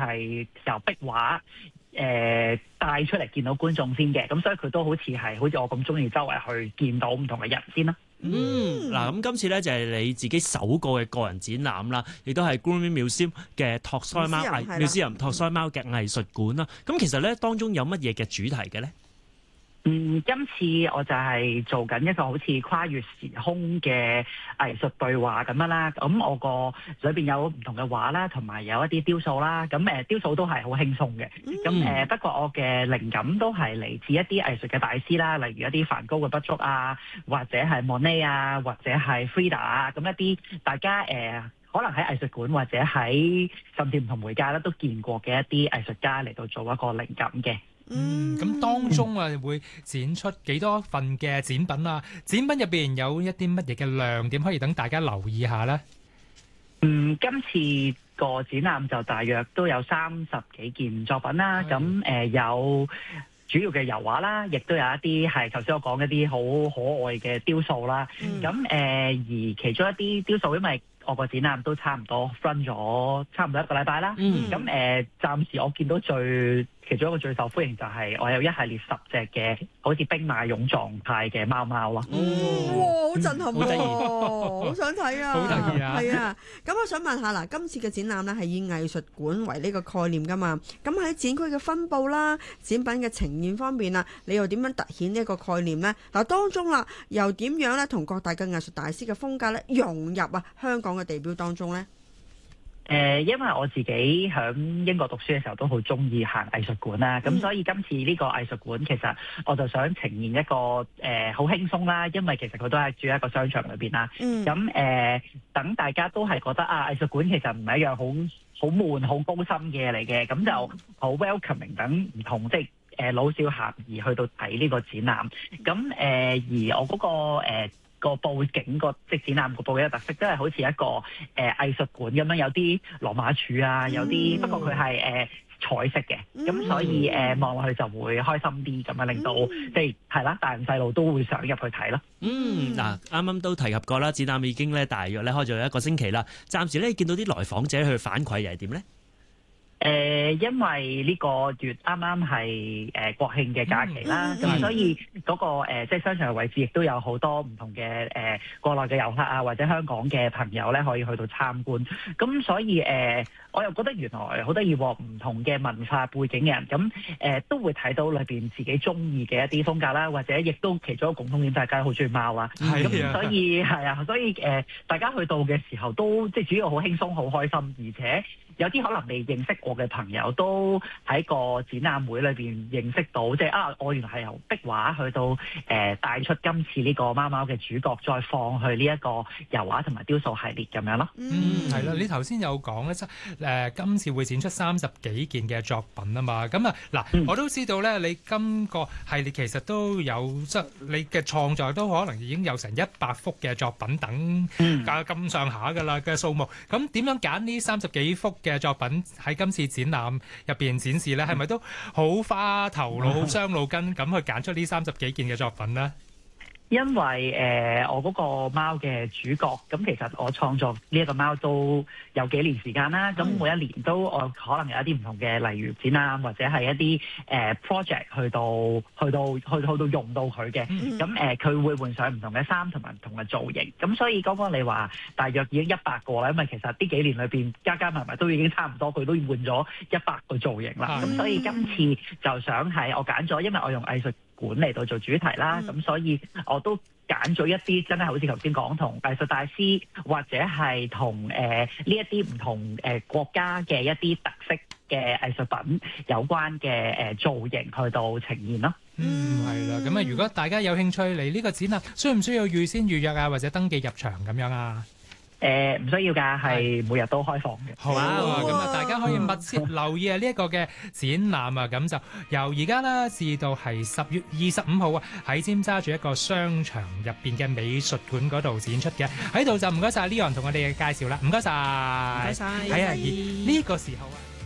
係由壁畫帶出嚟見到觀眾先嘅，咁所以佢都好似我咁中意周圍去見到唔同嘅人先啦。 嗱，咁今次咧就係你自己首個嘅個人展覽啦，亦都係 Grooming Museum 嘅托腮貓Museum托腮貓嘅藝術館啦。咁其實咧當中有乜嘢嘅主題嘅咧？ 今次我就係做緊一個好似跨越時空嘅藝術對話咁樣啦。咁我個裏邊有唔同嘅畫啦，同埋有一啲雕塑啦。咁雕塑都係好輕鬆嘅。咁不過我嘅靈感都係嚟自一啲藝術嘅大師啦，例如一啲梵高嘅筆觸啊，或者係 Monet 啊，或者係 Frida 啊，咁一啲大家可能喺藝術館或者喺甚至唔同媒介咧都見過嘅一啲藝術家嚟到做一個靈感嘅。 咁當中會展出幾多份嘅展品啊？展品入邊有一啲乜嘢嘅亮點可以等大家留意下呢？ 今次個展覽就大約都有30幾件作品啦。咁有主要嘅油畫啦，亦都有一啲係頭先我講一啲好可愛嘅雕塑啦。咁而其中一啲雕塑，因為我個展覽都差唔多 run 咗差唔多1個禮拜啦。咁暫時我見到其中一個最受歡迎就係我有一系列10隻嘅好似兵馬俑狀態嘅貓貓咯。 哇，好震撼喎！好想睇啊！ 好得意啊！ 係啊，咁我想問下嗱，今次嘅展覽咧係以藝術館為呢個概念噶嘛？咁喺展區嘅分佈啦、展品嘅呈現方面啊，你又點樣突顯呢一個概念呢？嗱，當中啦又點樣咧同各大嘅藝術大師嘅風格咧融入香港嘅地標當中咧？ 因為我自己喺英國讀書嘅時候都好中意行藝術館啦，咁所以今次呢個藝術館其實我就想呈現一個好輕鬆啦，因為其實佢都係住喺一個商場裏邊啦。咁等大家都係覺得藝術館其實唔係一樣好悶、好高深嘅嘢嚟嘅，咁就好 welcoming 等唔同即係老少咸宜去到睇呢個展覽。咁而我嗰個佈景即展覽個佈景嘅特色，都係好似一個藝術館咁樣，有啲羅馬柱啊，有啲不過佢係彩色嘅，咁所以望落去就會開心啲，咁樣令到即係啦，大人細路都會想入去睇咯。 嗱，啱啱都提及過啦，展覽已經咧大約咧開咗1個星期啦。暫時咧見到啲來訪者去反饋又係點咧？ 因為呢個月啱啱係國慶嘅假期啦，咁所以嗰個即係商場嘅位置亦都有好多唔同嘅國內嘅遊客啊，或者香港嘅朋友咧可以去到參觀。咁所以我又覺得原來好得意喎，唔同嘅文化背景嘅人，咁都會睇到裏邊自己中意嘅一啲風格啦，或者亦都其中一個共通點，大家好中意貓啦。咁所以所以大家去到嘅時候都即係主要好輕鬆、好開心，而且有啲可能未認識過嘅朋友都喺個展覽會裏邊認識到，即係我原來係由壁畫去到帶出今次呢個貓貓嘅主角，再放去呢一個油畫同埋雕塑系列咁樣咯。 係啦，你頭先有講咧，今次會展出30幾件嘅作品啊嘛。咁嗱，我都知道咧，你今個系列其實都有你嘅創作都可能已經有成100幅嘅作品等咁上下噶啦嘅數目。咁點樣揀呢30幾幅嘅作品喺今次展覽入邊展示咧？係咪都好花頭腦、好傷腦筋咁去揀出呢30幾件嘅作品呢？ 因為我嗰個貓嘅主角，咁其實我創作呢一個貓都有幾年時間啦。咁每一年都我可能有一啲唔同嘅，例如展覽或者係一啲project 去到用到佢嘅。咁佢會換上唔同嘅衫同埋唔同嘅造型。咁所以剛剛你話大約已經100個啦，因為其實呢幾年裏邊加加埋埋都已經差唔多，佢都換咗100個造型啦。咁所以今次就想係我揀咗，因為我用藝術館嚟到做主題啦，咁所以我都揀咗一啲真係好似頭先講同藝術大師或者係同呢一啲唔同國家嘅一啲特色嘅藝術品有關嘅造型去到呈現咯。 係啦，咁如果大家有興趣嚟呢個展覽，需唔需要預先預約啊，或者登記入場咁樣啊？ 唔需要㗎，係每日都開放嘅。 好啊，咁大家可以密切留意呢一個嘅展覽啊，咁就由而家啦至到係10月25號啊，喺尖沙咀一個商場入邊嘅美術館嗰度展出嘅。喺度就唔該晒 Leon 同我哋嘅介紹啦，唔該晒。 唔該晒。 係啊，而呢個時候啊。